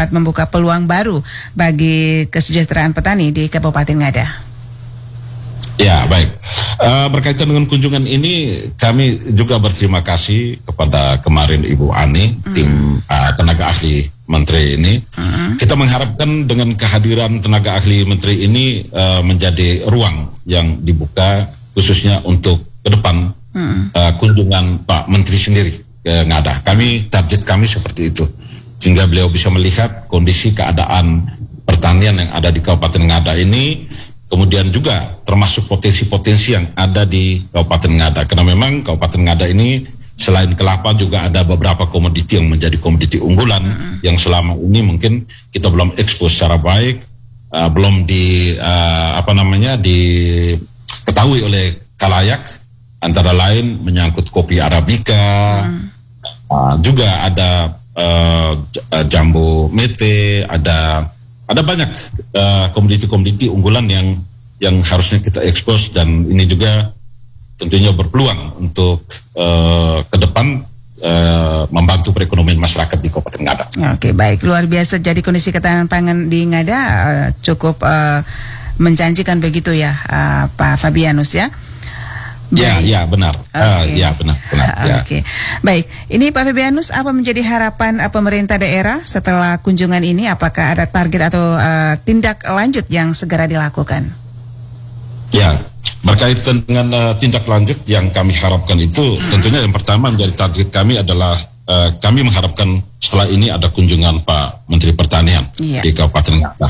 dapat membuka peluang baru bagi kesejahteraan petani di Kabupaten Ngada. Ya, baik. Berkaitan dengan kunjungan ini, kami juga berterima kasih kepada kemarin Ibu Ani, tim tenaga ahli Menteri ini. Kita mengharapkan dengan kehadiran tenaga ahli Menteri ini menjadi ruang yang dibuka khususnya untuk ke depan kunjungan Pak Menteri sendiri ke Ngada. Target kami seperti itu, sehingga beliau bisa melihat kondisi keadaan pertanian yang ada di Kabupaten Ngada ini. Kemudian juga termasuk potensi-potensi yang ada di Kabupaten Ngada. Karena memang Kabupaten Ngada ini selain kelapa juga ada beberapa komoditi yang menjadi komoditi unggulan yang selama ini mungkin kita belum ekspos secara baik, belum diketahui oleh khalayak, antara lain menyangkut kopi Arabica, juga ada jambu mete, ada banyak komoditi-komoditi unggulan yang harusnya kita ekspos, dan ini juga tentunya berpeluang untuk ke depan membantu perekonomian masyarakat di Kabupaten Ngada. Oke, baik, luar biasa. Jadi kondisi ketahanan pangan di Ngada cukup menjanjikan begitu ya, Pak Fabianus ya. Ya, benar. Okay. Benar. Oke. Baik, ini Pak Fabianus, apa menjadi harapan pemerintah daerah setelah kunjungan ini? Apakah ada target atau tindak lanjut yang segera dilakukan? Ya, berkaitan dengan tindak lanjut yang kami harapkan itu, tentunya yang pertama menjadi target kami adalah kami mengharapkan setelah ini ada kunjungan Pak Menteri Pertanian di Kabupaten Ngada.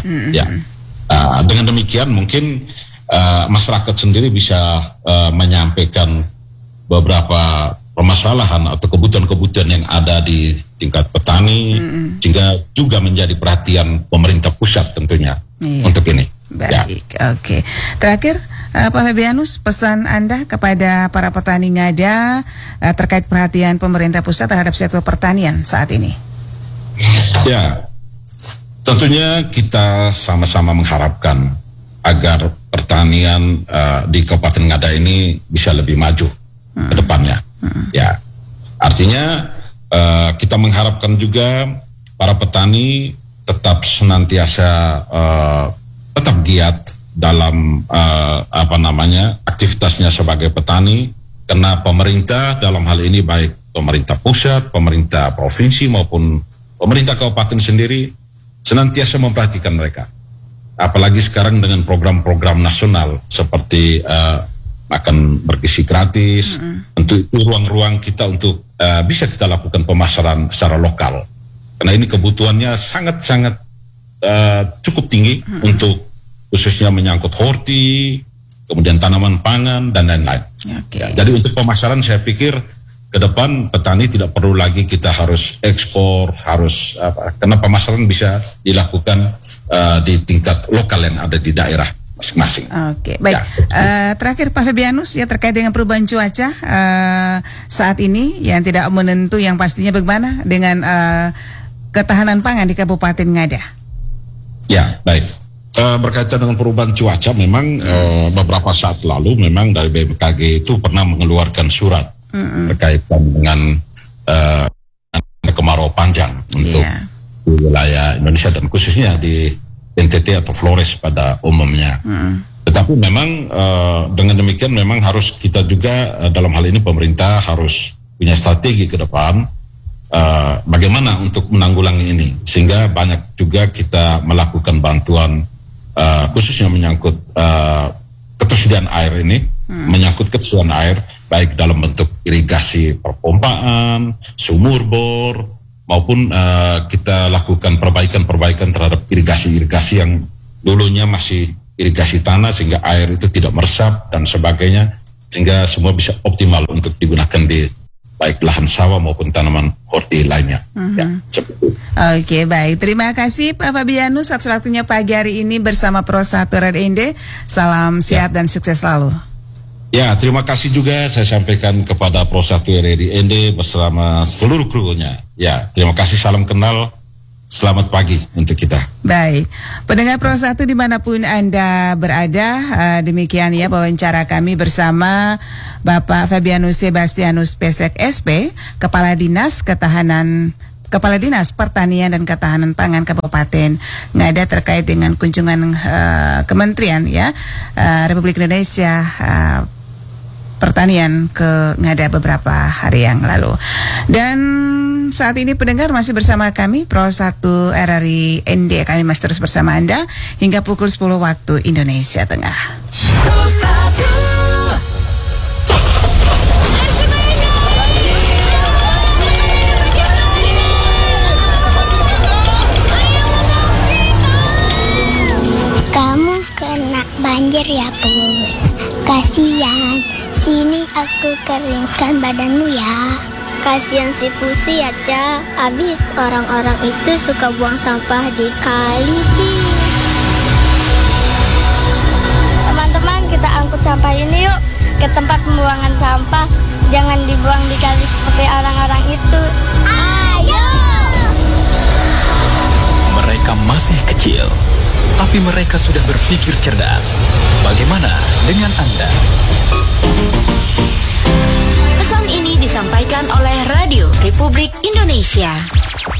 Dengan demikian mungkin masyarakat sendiri bisa menyampaikan beberapa permasalahan atau kebutuhan-kebutuhan yang ada di tingkat petani, sehingga juga menjadi perhatian pemerintah pusat tentunya untuk ini. Baik, oke. Terakhir, Pak Fabianus, pesan Anda kepada para petani Ngada terkait perhatian pemerintah pusat terhadap sektor pertanian saat ini. Ya, tentunya kita sama-sama mengharapkan agar pertanian di Kabupaten Ngada ini bisa lebih maju ke depannya. Ya, artinya kita mengharapkan juga para petani tetap senantiasa tetap giat dalam aktivitasnya sebagai petani, karena pemerintah dalam hal ini baik pemerintah pusat, pemerintah provinsi maupun pemerintah kabupaten sendiri senantiasa memperhatikan mereka. Apalagi sekarang dengan program-program nasional seperti makan bergizi gratis, tentu itu ruang-ruang kita untuk bisa kita lakukan pemasaran secara lokal. Karena ini kebutuhannya sangat-sangat cukup tinggi untuk khususnya menyangkut horti, kemudian tanaman pangan dan lain-lain. Ya, jadi untuk pemasaran saya pikir ke depan petani tidak perlu lagi kita harus ekspor, karena pemasaran bisa dilakukan di tingkat lokal yang ada di daerah masing-masing. Oke, baik. Ya. Terakhir Pak Fabianus, ya terkait dengan perubahan cuaca saat ini yang tidak menentu, yang pastinya bagaimana dengan ketahanan pangan di Kabupaten Ngada? Ya, baik. Berkaitan dengan perubahan cuaca, memang beberapa saat lalu memang dari BMKG itu pernah mengeluarkan surat berkaitan dengan kemarau panjang untuk wilayah Indonesia dan khususnya di NTT atau Flores pada umumnya. Tetapi memang dengan demikian memang harus kita juga dalam hal ini pemerintah harus punya strategi ke depan bagaimana untuk menanggulangi ini, sehingga banyak juga kita melakukan bantuan khususnya menyangkut ketersediaan air ini, menyangkut ketersediaan air baik dalam bentuk irigasi perpompaan, sumur bor, maupun kita lakukan perbaikan terhadap irigasi yang dulunya masih irigasi tanah sehingga air itu tidak meresap dan sebagainya, sehingga semua bisa optimal untuk digunakan di baik lahan sawah maupun tanaman horti lainnya. Ya, Oke, baik. Terima kasih Pak Fabianus atas waktunya pagi hari ini bersama Pro 1 RRI. Salam sehat dan sukses selalu. Ya, terima kasih juga saya sampaikan kepada Pro 1 RRI bersama seluruh krunya. Ya, terima kasih, salam kenal. Selamat pagi untuk kita. Baik, pendengar Pro 1 dimanapun Anda berada, demikian ya wawancara kami bersama Bapak Fabianus Sebastianus Pesek SP, Kepala Dinas Ketahanan Kepala Dinas Pertanian dan Ketahanan Pangan Kabupaten Ngada terkait dengan kunjungan Kementerian Republik Indonesia Pertanian ke Ngada beberapa hari yang lalu. Dan saat ini pendengar masih bersama kami Pro 1 RRI ND. Kami masih terus bersama Anda hingga pukul 10 waktu Indonesia Tengah. Pro 1. Kamu kena banjir ya, Pus. Kasian, sini aku keringkan badanmu ya. Kasian si Pusi ya, Ca. Abis orang-orang itu suka buang sampah di kali sih. Teman-teman, kita angkut sampah ini yuk ke tempat pembuangan sampah. Jangan dibuang di kali seperti orang-orang itu. Ayo! Mereka masih kecil, tapi mereka sudah berpikir cerdas. Bagaimana dengan Anda? Pesan ini disampaikan oleh Radio Republik Indonesia.